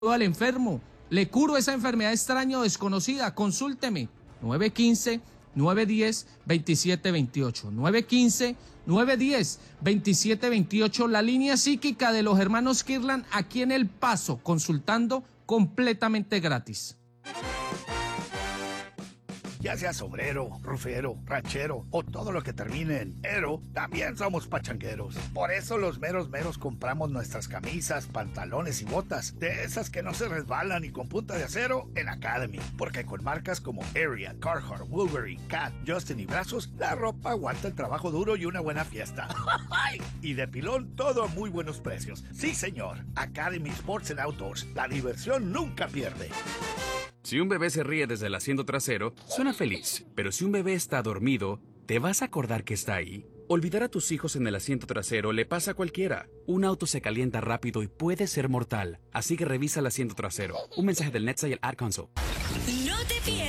al enfermo. Le curo esa enfermedad extraña o desconocida. Consúlteme. 915-910-2728. 915-910-2728. La línea psíquica de los hermanos Kirlan aquí en El Paso, consultando completamente gratis. Ya seas obrero, rufero, ranchero o todo lo que termine en ero, también somos pachangueros. Por eso los meros compramos nuestras camisas, pantalones y botas, de esas que no se resbalan y con punta de acero en Academy. Porque con marcas como Ariat, Carhartt, Wolverine, Cat, Justin y Brazos, la ropa aguanta el trabajo duro y una buena fiesta. Y de pilón, todo a muy buenos precios. Sí, señor. Academy Sports and Outdoors. La diversión nunca pierde. Si un bebé se ríe desde el asiento trasero, suena feliz. Pero si un bebé está dormido, ¿te vas a acordar que está ahí? Olvidar a tus hijos en el asiento trasero le pasa a cualquiera. Un auto se calienta rápido y puede ser mortal. Así que revisa el asiento trasero. Un mensaje del NHTSA y el Ad Council. No te pierdas